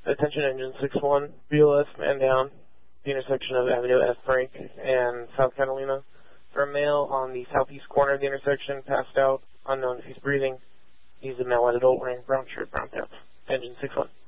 attention engine 6-1, BLS, man down, the intersection of Avenue F. Frank and South Catalina. For a male on the southeast corner of the intersection, passed out, unknown if he's breathing. He's a male adult wearing brown shirt, brown pants. Engine 6-1.